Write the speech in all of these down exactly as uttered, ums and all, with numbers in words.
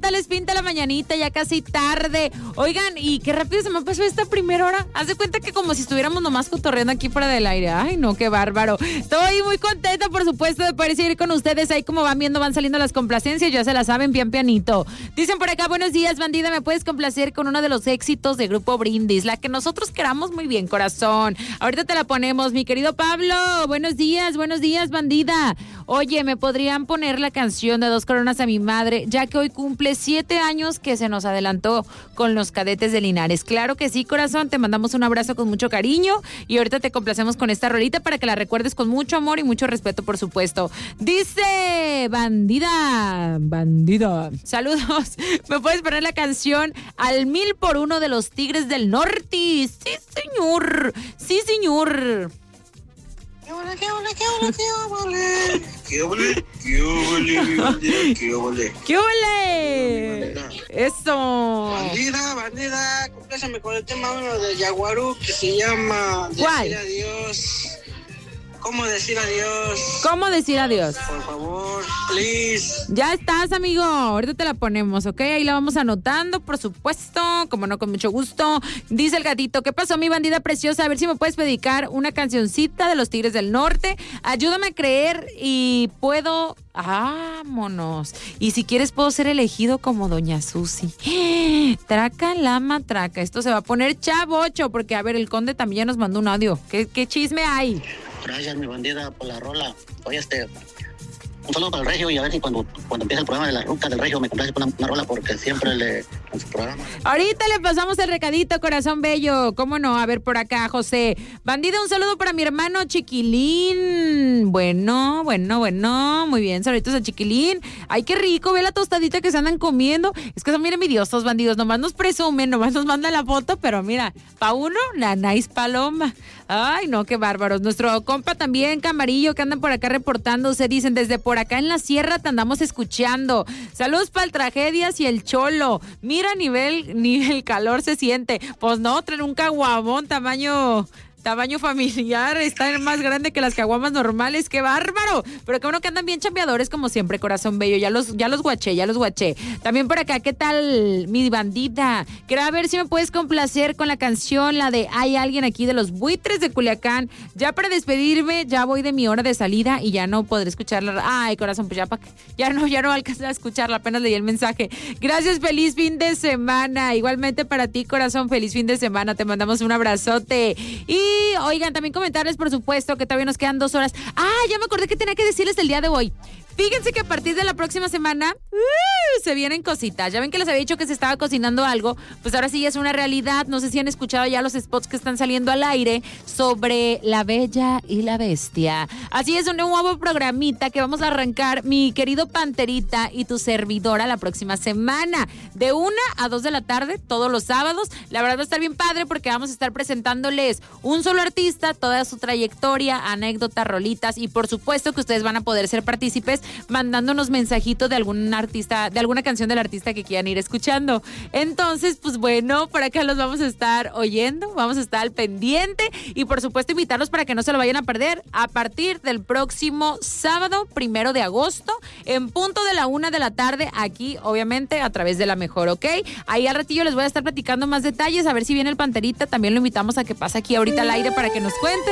tal les pinta la mañanita? Ya casi tarde. Oigan, y qué rápido se me pasó esta primera hora. Haz de cuenta que como si estuviéramos nomás cotorreando aquí fuera del aire. Ay, no, qué bárbaro. Estoy muy contenta, por supuesto, de poder seguir con ustedes. Ahí como van viendo, van saliendo las complacencias. Ya se las saben, pian pianito. Dicen por acá, buenos días, bandida. ¿Me puedes complacer con uno de los éxitos de Grupo Brindis? La que nosotros queramos, muy bien, corazón. Ahorita te la ponemos, mi querido Pablo. Buenos días, buenos días, bandida. Oye, ¿me podrían poner la canción de Dos Coronas a mi madre? Ya que hoy cumple siete años que se nos adelantó con los Cadetes de Linares. Claro que sí, corazón. Te mandamos un abrazo con mucho cariño y ahorita te complacemos con esta rolita para que la recuerdes con mucho amor y mucho respeto, por supuesto. Dice, bandida, bandida. Saludos. ¿Me puedes poner la canción Al Mil por Uno de los Tigres del Norte? Sí, señor. Sí, señor. ¿Qué ole, qué ole, qué ole, qué ole? ¿Qué ole, qué ole, qué ole? Eso. Bandida, bandida, compláceme con el tema uno de Yaguarú que se llama ¿Cuál? Decir Adiós. ¿Cómo decir adiós? ¿Cómo decir adiós? Por favor, please. Ya estás, amigo. Ahorita te la ponemos, ¿ok? Ahí la vamos anotando, por supuesto. Como no, con mucho gusto. Dice el gatito, ¿qué pasó, mi bandida preciosa? A ver si me puedes dedicar una cancioncita de los Tigres del Norte. Ayúdame a creer y puedo... ¡Vámonos! Y si quieres puedo ser elegido como Doña Susi. Traca, lama, traca. Esto se va a poner chavocho, porque, a ver, el conde también ya nos mandó un audio. ¿Qué, qué chisme hay? Gracias, mi bandida, por la rola. Oye, este... Un saludo para el Regio y a ver si cuando, cuando empiece el programa de la ruta del Regio me complace con una, una rola porque siempre le... en su programa. Ahorita le pasamos el recadito, corazón bello. ¿Cómo no? A ver por acá, José. Bandida, un saludo para mi hermano Chiquilín. Bueno, bueno, bueno. Muy bien, saluditos a Chiquilín. Ay, qué rico, ve la tostadita que se andan comiendo. Es que son bien envidiosos, bandidos. Nomás nos presumen, nomás nos mandan la foto, pero mira, pa' uno, la nice paloma. Ay, no, qué bárbaros. Nuestro compa también, Camarillo, que andan por acá reportándose. Dicen, desde por acá en la sierra te andamos escuchando. Saludos para el Tragedias y el Cholo. Mira, nivel, ni el calor se siente. Pues no, traen un caguamón tamaño... Tamaño familiar, está más grande que las caguamas normales, qué bárbaro. Pero qué bueno que andan bien chambeadores como siempre, corazón bello. Ya los, ya los guaché, ya los guaché. También por acá, ¿qué tal, mi bandita? Quiero ver si me puedes complacer con la canción, la de Hay Alguien Aquí de los Buitres de Culiacán. Ya para despedirme, ya voy de mi hora de salida y ya no podré escucharla. Ay, corazón, pues ya pa' ya no, ya no alcancé a escucharla, apenas leí el mensaje. Gracias, feliz fin de semana. Igualmente para ti, corazón, feliz fin de semana. Te mandamos un abrazote. Y Y oigan, también comentarles, por supuesto, que todavía nos quedan dos horas. Ah, ya me acordé que tenía que decirles el día de hoy. Fíjense que a partir de la próxima semana uh, se vienen cositas. Ya ven que les había dicho que se estaba cocinando algo, pues ahora sí ya es una realidad. No sé si han escuchado ya los spots que están saliendo al aire sobre La Bella y la Bestia. Así es, un nuevo programita que vamos a arrancar mi querido Panterita y tu servidora la próxima semana. De una a dos de la tarde, todos los sábados. La verdad va a estar bien padre porque vamos a estar presentándoles un solo artista, toda su trayectoria, anécdotas, rolitas y por supuesto que ustedes van a poder ser partícipes mandándonos mensajitos de algún artista, de alguna canción del artista que quieran ir escuchando. Entonces, pues bueno, por acá los vamos a estar oyendo, vamos a estar al pendiente y por supuesto invitarlos para que no se lo vayan a perder a partir del próximo sábado, primero de agosto, en punto de la una de la tarde, aquí obviamente a través de La Mejor, ¿ok? Ahí al ratillo les voy a estar platicando más detalles, a ver si viene el Panterita, también lo invitamos a que pase aquí ahorita al aire para que nos cuente.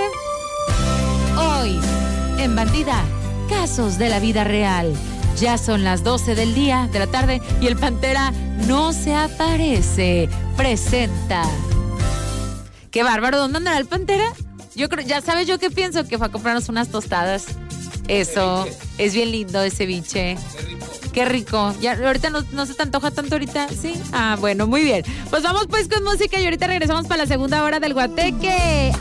Hoy, en Bandida, casos de la vida real. Ya son las doce del día, de la tarde, y el Pantera no se aparece. Presenta. Qué bárbaro, ¿dónde andará el Pantera? Yo creo, ya sabes yo qué pienso, que fue a comprarnos unas tostadas. Eso, es bien lindo ese biche. Qué rico. Qué rico. Ya, ahorita no, no se te antoja tanto ahorita, ¿sí? Ah, bueno, muy bien. Pues vamos pues con música y ahorita regresamos para la segunda hora del Guateque.